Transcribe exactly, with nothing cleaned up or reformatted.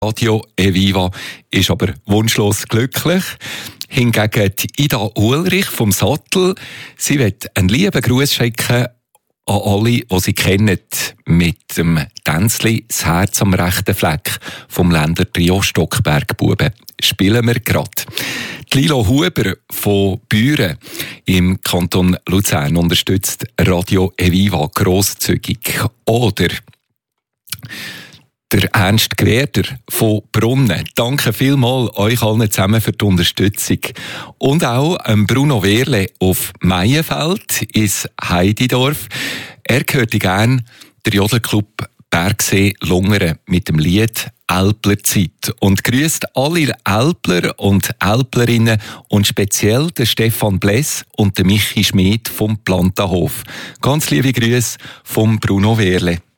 Radio Eviva ist aber wunschlos glücklich. Hingegen die Ida Ulrich vom Sattel, sie will einen lieben Gruß schicken an alle, die sie kennen, mit dem Tänzli «Das Herz am rechten Fleck» vom Länder Trio Stockbergbuben. Spielen wir gerade. Die Lilo Huber von Büren im Kanton Luzern unterstützt Radio Eviva grosszügig. Oder der Ernst Gwerder von Brunnen. Danke vielmals euch allen zusammen für die Unterstützung. Und auch ähm, Bruno Wehrle auf Meienfeld ins Heididorf. Er hörte gern der Jodelclub Bergsee Lungern mit dem Lied Älplerzeit und grüßt alle Älpler und Älplerinnen und speziell den Stefan Bless und den Michi Schmid vom Plantahof. Ganz liebe Grüße vom Bruno Wehrle.